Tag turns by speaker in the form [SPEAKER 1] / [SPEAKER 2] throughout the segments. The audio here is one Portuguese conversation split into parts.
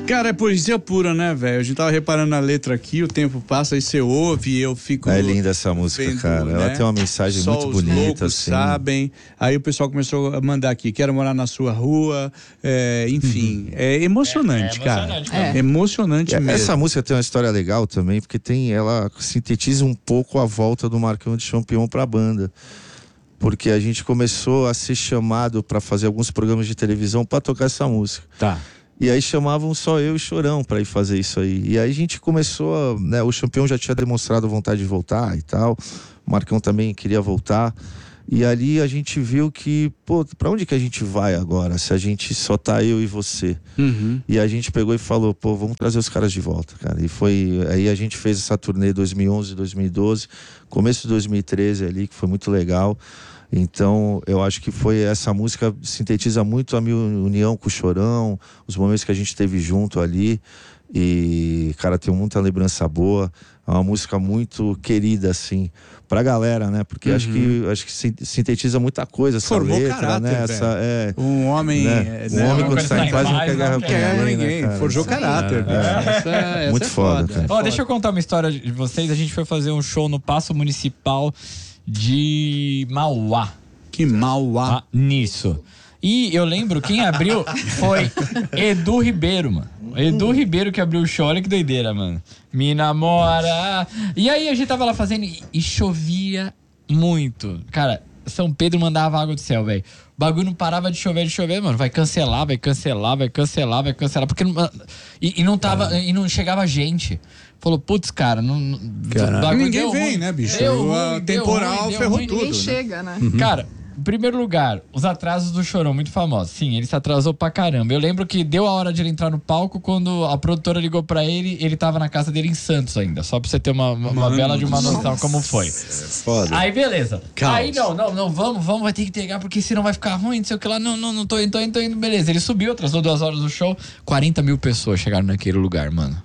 [SPEAKER 1] Cara, é poesia pura, né, velho? A gente tava reparando na letra aqui, o tempo passa e você ouve e eu fico...
[SPEAKER 2] É linda essa música, vendo, cara. Ela tem uma mensagem
[SPEAKER 1] só
[SPEAKER 2] muito bonita,
[SPEAKER 1] loucos
[SPEAKER 2] assim.
[SPEAKER 1] sabem. Aí o pessoal começou a mandar aqui, quero morar na sua rua, enfim. É emocionante, cara. É emocionante mesmo.
[SPEAKER 2] Essa música tem uma história legal também, porque ela sintetiza um pouco a volta do Marcão de Champignon pra banda. Porque a gente começou a ser chamado para fazer alguns programas de televisão para tocar essa música.
[SPEAKER 1] Tá.
[SPEAKER 2] E aí chamavam só eu e Chorão para ir fazer isso aí. E aí a gente começou, né? O Champignon já tinha demonstrado vontade de voltar e tal. O Marcão também queria voltar. E ali a gente viu que, pô, pra onde que a gente vai agora, se a gente só tá eu e você? E a gente pegou e falou, pô, vamos trazer os caras de volta, cara. E aí a gente fez essa turnê 2011, 2012, começo de 2013 ali, que foi muito legal. Então, eu acho que essa música sintetiza muito a minha união com o Chorão, os momentos que a gente teve junto ali. E, cara, tem muita lembrança boa. É uma música muito querida, assim, pra galera, né? Porque acho que sintetiza muita coisa essa
[SPEAKER 1] Formou
[SPEAKER 2] letra,
[SPEAKER 1] caráter,
[SPEAKER 2] né?
[SPEAKER 1] Um homem...
[SPEAKER 2] Né? Um homem quando está em paz não quer guerra com ninguém, né,
[SPEAKER 1] Forjou caráter. Essa
[SPEAKER 2] muito foda, cara.
[SPEAKER 3] Deixa eu contar uma história de vocês. A gente foi fazer um show no Paço Municipal de Mauá.
[SPEAKER 1] Que Mauá.
[SPEAKER 3] Nisso. E eu lembro, quem abriu foi Edu Ribeiro, mano. Edu Ribeiro que abriu o show, olha que doideira, mano. Me namora. E aí a gente tava lá fazendo e chovia muito. Cara, São Pedro mandava água do céu, velho. O bagulho não parava de chover, mano. Vai cancelar. Porque e não chegava gente. Falou, putz, cara,
[SPEAKER 1] ninguém vem, né, bicho? Temporal ferrou tudo.
[SPEAKER 4] Ninguém chega, né?
[SPEAKER 3] Cara, em primeiro lugar, os atrasos do Chorão, muito famosos. Sim, ele se atrasou pra caramba. Eu lembro que deu a hora de ele entrar no palco quando a produtora ligou pra ele tava na casa dele em Santos ainda. Só pra você ter uma bela de uma noção como foi.
[SPEAKER 2] Foda.
[SPEAKER 3] Aí, beleza.
[SPEAKER 1] Caos.
[SPEAKER 3] Aí, não, vamos, vai ter que entregar, porque senão vai ficar ruim, não sei o que lá. Não, tô indo, beleza. Ele subiu, atrasou 2 horas do show. 40 mil pessoas chegaram naquele lugar, mano.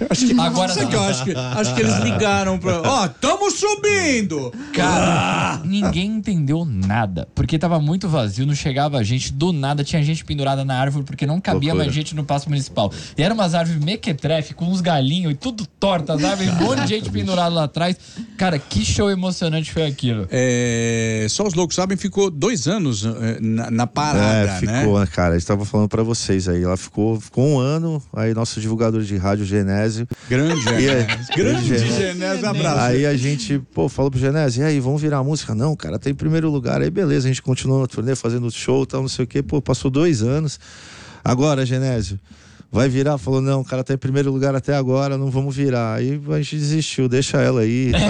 [SPEAKER 1] Acho que eles ligaram pra... tamo subindo!
[SPEAKER 3] Cara, ninguém entendeu nada. Porque tava muito vazio, não chegava gente. Do nada tinha gente pendurada na árvore, porque não cabia mais gente no Paço Municipal. E eram umas árvores mequetrefe, com uns galinhos e tudo torto, as árvores, um monte de gente pendurada lá atrás. Cara, que show emocionante foi aquilo.
[SPEAKER 1] Só os loucos sabem, ficou 2 anos na parada,
[SPEAKER 2] ficou,
[SPEAKER 1] né?
[SPEAKER 2] Cara, eu estava falando pra vocês aí, ela ficou 1 ano, aí nosso divulgador de rádio, Genésio.
[SPEAKER 1] Grande Genésio, abraço.
[SPEAKER 2] Aí a gente, falou pro Genésio, e aí, vamos virar a música? Não, cara, tá em primeiro lugar. Aí beleza, a gente continuou na turnê, fazendo show, tal, não sei o quê, passou 2 anos. Agora, Genésio, vai virar? Falou, não, o cara tá em primeiro lugar até agora, não vamos virar. Aí a gente desistiu, deixa ela aí e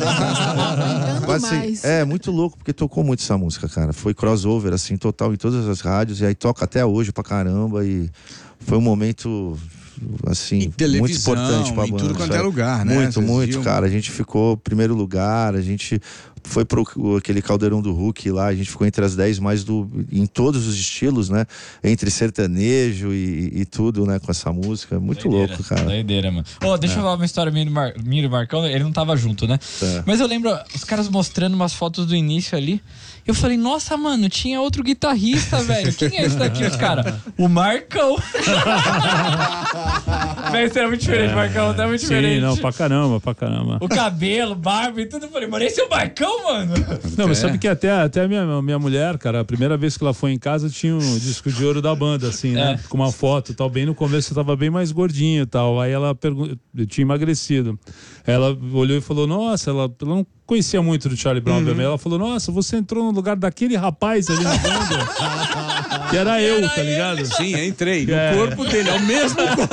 [SPEAKER 2] tal. Mas, assim, muito louco, porque tocou muito essa música, cara. Foi crossover, assim, total, em todas as rádios, e aí toca até hoje pra caramba, e foi um momento... assim, muito importante pra banda.
[SPEAKER 1] Em tudo quanto é lugar, né?
[SPEAKER 2] Muito, cara. A gente ficou em primeiro lugar, a gente foi pro aquele Caldeirão do Hulk lá, a gente ficou entre as 10 mais em todos os estilos, né? Entre sertanejo e tudo, né? Com essa música. Muito louco, cara.
[SPEAKER 3] Doideira, mano. Deixa eu falar uma história minha do Marcão, ele não tava junto, né? Mas eu lembro os caras mostrando umas fotos do início ali. Eu falei, nossa, mano, tinha outro guitarrista, velho. Quem é esse daqui? Os caras, o Marcão. Velho, você era muito diferente, Marcão, tá muito diferente.
[SPEAKER 5] Sim, não, pra caramba.
[SPEAKER 3] O cabelo, barba e tudo. Eu falei, mano, esse é o Marcão, mano?
[SPEAKER 5] Não, mas sabe que até a minha mulher, cara, a primeira vez que ela foi em casa, tinha um disco de ouro da banda, assim, né? Com uma foto e tal. Bem no começo eu tava bem mais gordinho e tal. Aí ela eu tinha emagrecido. Ela olhou e falou, nossa, ela não conhecia muito do Charlie Brown também. Ela falou, nossa, você entrou no lugar daquele rapaz ali na banda. Que era eu, tá ligado?
[SPEAKER 1] Sim, entrei no corpo dele, é o mesmo corpo.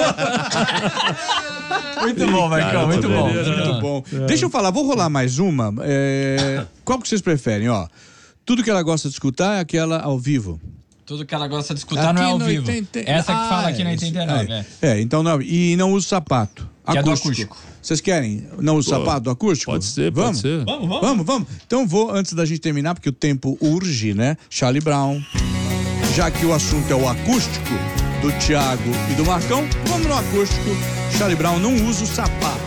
[SPEAKER 3] Muito bom, Marcão, muito bom.
[SPEAKER 1] Muito bom. Deixa eu falar, vou rolar mais uma. Qual que vocês preferem, ó? Tudo que ela gosta de escutar é aquela ao vivo.
[SPEAKER 3] Tudo que ela gosta de escutar
[SPEAKER 1] aqui
[SPEAKER 3] não é ao
[SPEAKER 1] no
[SPEAKER 3] vivo. Essa que fala aqui na 89.
[SPEAKER 1] Então não. E não usa sapato.
[SPEAKER 3] Que é do acústico.
[SPEAKER 1] Vocês querem não usa sapato do acústico?
[SPEAKER 5] Pode ser,
[SPEAKER 1] vamos?
[SPEAKER 5] pode ser.
[SPEAKER 1] Vamos. Então vou, antes da gente terminar, porque o tempo urge, né? Charlie Brown. Já que o assunto é o acústico do Thiago e do Marcão, vamos no acústico. Charlie Brown, não usa o sapato.